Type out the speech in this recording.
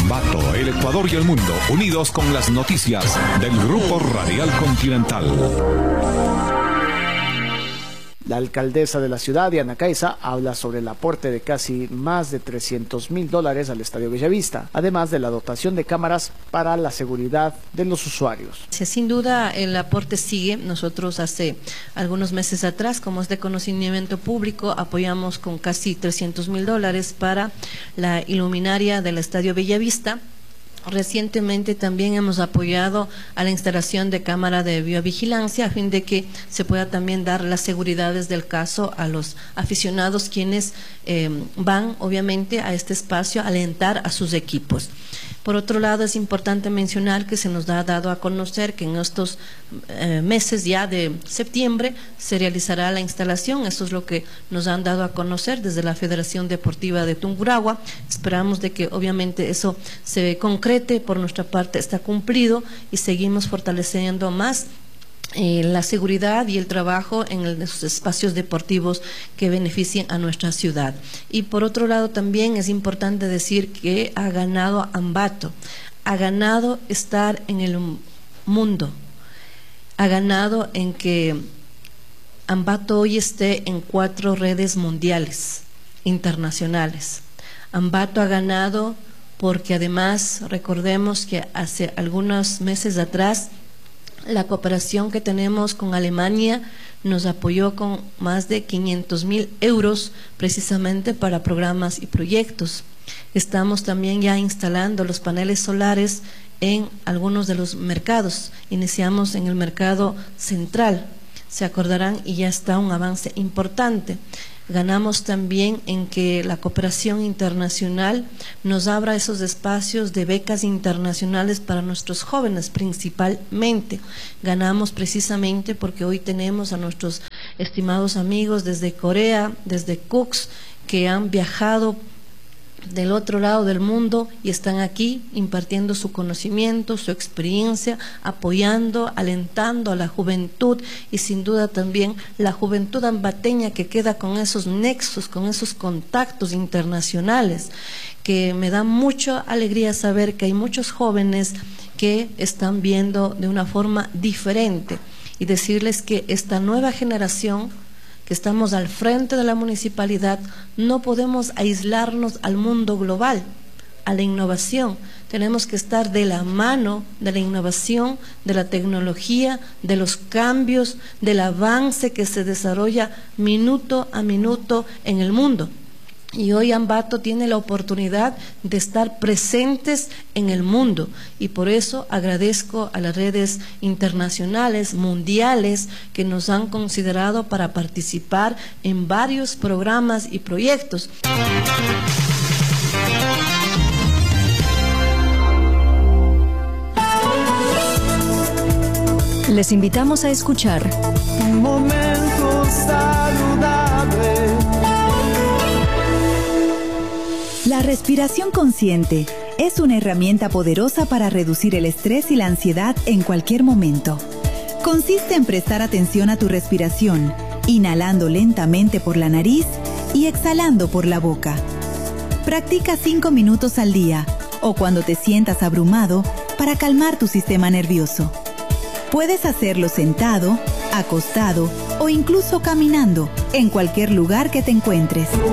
Ambato, el Ecuador y el mundo, unidos con las noticias del Grupo Radial Continental. La alcaldesa de la ciudad, Diana Caiza, habla sobre el aporte de casi más de $300.000 al Estadio Bellavista, además de la dotación de cámaras para la seguridad de los usuarios. Sin duda el aporte sigue. Nosotros hace algunos meses atrás, como es de conocimiento público, apoyamos con casi $300.000 para la iluminaria del Estadio Bellavista. Recientemente también hemos apoyado a la instalación de cámara de biovigilancia a fin de que se pueda también dar las seguridades del caso a los aficionados quienes van obviamente a este espacio a alentar a sus equipos. Por otro lado, es importante mencionar que se nos ha dado a conocer que en estos meses ya de septiembre se realizará la instalación. Esto es lo que nos han dado a conocer desde la Federación Deportiva de Tungurahua. Esperamos de que obviamente eso se concrete. Por nuestra parte está cumplido y seguimos fortaleciendo más la seguridad y el trabajo en los espacios deportivos que beneficien a nuestra ciudad. Y por otro lado también es importante decir que ha ganado Ambato, ha ganado estar en el mundo, ha ganado en que Ambato hoy esté en 4 redes mundiales, internacionales. Ambato ha ganado porque además recordemos que hace algunos meses atrás la cooperación que tenemos con Alemania nos apoyó con más de 500.000 euros precisamente para programas y proyectos. Estamos también ya instalando los paneles solares en algunos de los mercados. Iniciamos en el mercado central, se acordarán, y ya está un avance importante. Ganamos también en que la cooperación internacional nos abra esos espacios de becas internacionales para nuestros jóvenes principalmente. Ganamos precisamente porque hoy tenemos a nuestros estimados amigos desde Corea, desde Cooks, que han viajado del otro lado del mundo y están aquí impartiendo su conocimiento, su experiencia, apoyando, alentando a la juventud y sin duda también la juventud ambateña que queda con esos nexos, con esos contactos internacionales, que me da mucha alegría saber que hay muchos jóvenes que están viendo de una forma diferente y decirles que esta nueva generación que estamos al frente de la municipalidad, no podemos aislarnos al mundo global, a la innovación. Tenemos que estar de la mano de la innovación, de la tecnología, de los cambios, del avance que se desarrolla minuto a minuto en el mundo. Y hoy Ambato tiene la oportunidad de estar presentes en el mundo y por eso agradezco a las redes internacionales, mundiales, que nos han considerado para participar en varios programas y proyectos. Les invitamos a escuchar Un momento saludable. La respiración consciente es una herramienta poderosa para reducir el estrés y la ansiedad en cualquier momento. Consiste en prestar atención a tu respiración, inhalando lentamente por la nariz y exhalando por la boca. Practica 5 minutos al día o cuando te sientas abrumado para calmar tu sistema nervioso. Puedes hacerlo sentado, acostado o incluso caminando en cualquier lugar que te encuentres.